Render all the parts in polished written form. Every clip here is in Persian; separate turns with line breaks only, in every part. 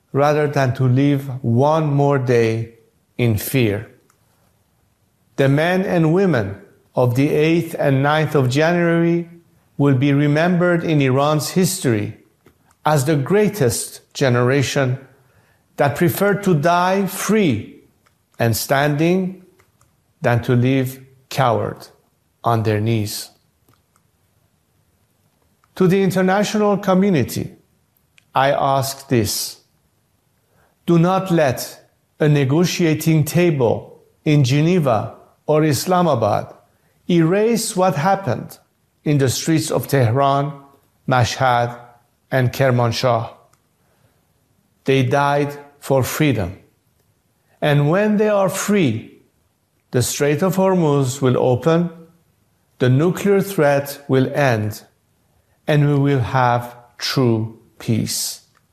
rather than to live one more day in fear. The men and women of the 8th and 9th of January will be remembered in Iran's history as the greatest generation that preferred to die free and standing than to live coward on their knees. To the international community, I ask this: do not let a negotiating table in Geneva or Islamabad erase what happened in the streets of Tehran, Mashhad, and Kermanshah. They died for freedom. And when they are free, the Strait of Hormuz will open, the nuclear threat will end, and we will have true peace.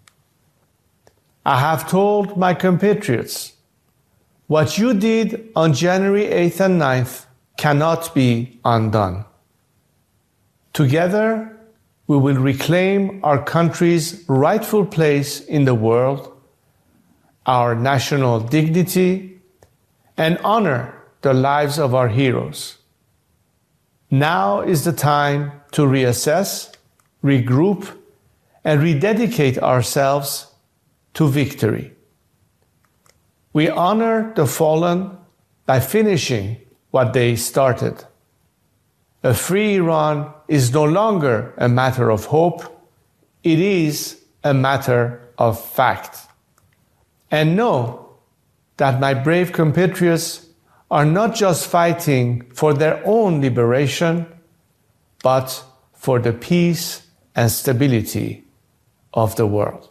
I have told my compatriots, what you did on January 8th and 9th cannot be undone. Together, we will reclaim our country's rightful place in the world, our national dignity, and honor the lives of our heroes. Now is the time to reassess, regroup, and rededicate ourselves to victory. We honor the fallen by finishing what they started. A free Iran is no longer a matter of hope, it is a matter of fact. And know that my brave compatriots are not just fighting for their own liberation, but for the peace and stability of the world.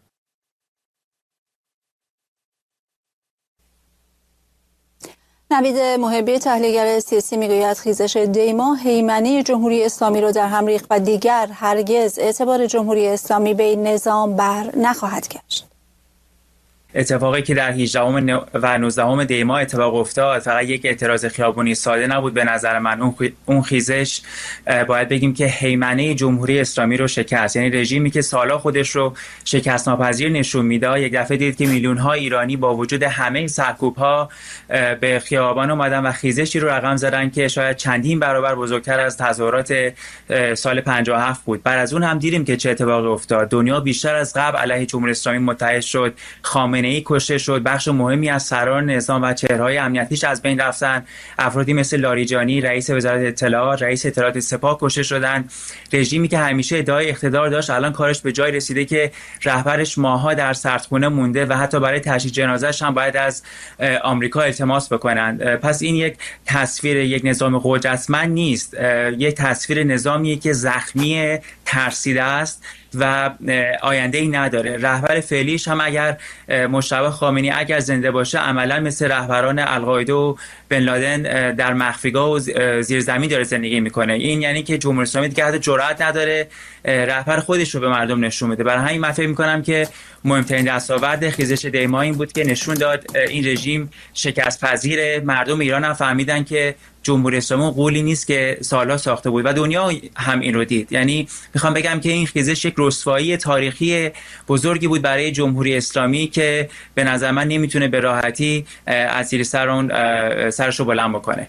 نوید محبی تحلیلگر سیاسی میگوید خیزش دیما هیمنه جمهوری اسلامی را در هم ریخت و دیگر هرگز اعتبار جمهوری اسلامی به این نظام بر نخواهد گشت.
اتفاقی که در 18 و 19 دی ماه اتفاق افتاد فقط یک اعتراض خیابونی ساده نبود. به نظر من اون خیزش باید بگیم که هیمنه جمهوری اسلامی رو شکست، یعنی رژیمی که سالا خودش رو شکست ناپذیر نشون میده. یک دفعه دید که میلیون ها ایرانی با وجود همه سرکوب ها به خیابان اومدن و خیزشی رو رقم زدن که شاید چندین برابر بزرگتر از تظاهرات سال 57 بود. بعد از اون هم دیدیم که چه اتفاقی افتاد. دنیا بیشتر از قبل علیه جمهوری اسلامی متحد شد. خامنه‌ای کشته شد، بخش مهمی از سران نظام و چهره‌های امنیتیش از بین رفتن. افرادی مثل لاریجانی رئیس وزارت اطلاعات، رئیس اطلاعات سپاه کشته شدن. رژیمی که همیشه ادعای اقتدار داشت الان کارش به جای رسیده که رهبرش ماه‌ها در سردخونه مونده و حتی برای تشییع جنازه‌اش هم باید از آمریکا التماس بکنند. پس این یک تصویر یک نظام قدرتمند نیست، یک تصویر نظامی که زخمی، ترسیده است و آینده‌ای نداره. رهبر فعلیش هم اگر مجتبی خامنه‌ای اگر زنده باشه عملا مثل رهبران القاعده و بن لادن در مخفیگاه و زیر زمین داره زندگی میکنه. این یعنی که جمهوری اسلامی دیگه حتی جرئت نداره رهبر خودش رو به مردم نشون بده. برای همین من فکر میکنم که مهمترین دستاورد خیزش دیما این بود که نشون داد این رژیم شکست پذیره. مردم ایران هم فهمیدن که جمهوری اسلامی قولی نیست که سالها ساخته بود و دنیا هم این رو دید. یعنی میخوام بگم که این خیزش یک رسوایی تاریخی بزرگی بود برای جمهوری اسلامی که به نظر من نمیتونه به راحتی از زیر سرش رو بلند بکنه.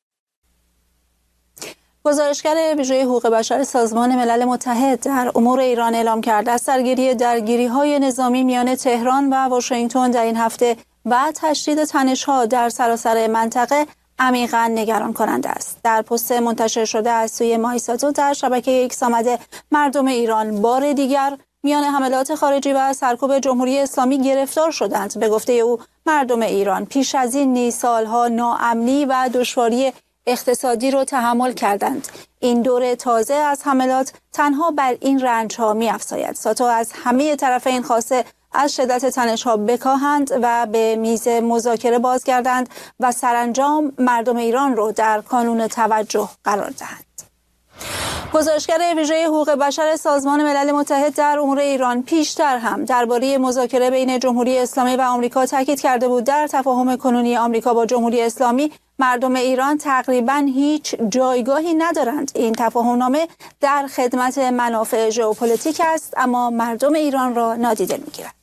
گزارشگر ویژه حقوق بشر سازمان ملل متحد در امور ایران اعلام کرده است درگیری‌های نظامی میان تهران و واشنگتن در این هفته و تشدید تنش‌ها در سراسر منطقه عمیقاً نگران کننده است. در پست منتشر شده از سوی مایساتو در شبکه ایکس آمده مردم ایران بار دیگر میان حملات خارجی و سرکوب جمهوری اسلامی گرفتار شدند. به گفته او مردم ایران پیش از این نیز سالها ناامنی و دشواری اقتصادی را تحمل کردند. این دور تازه از حملات تنها بر این رنج‌ها می‌افزاید. ساتو از همه طرفین خواسته از شدت تنش‌ها بکاهند و به میز مذاکره بازگردند و سرانجام مردم ایران را در کانون توجه قرار دهند. گزارشگر ویژه حقوق بشر سازمان ملل متحد در امور ایران پیشتر هم درباره مذاکره بین جمهوری اسلامی و آمریکا تاکید کرده بود. در تفاهم کنونی آمریکا با جمهوری اسلامی مردم ایران تقریباً هیچ جایگاهی ندارند. این تفاهمنامه در خدمت منافع ژئوپلیتیک است اما مردم ایران را نادیده می‌گیرد.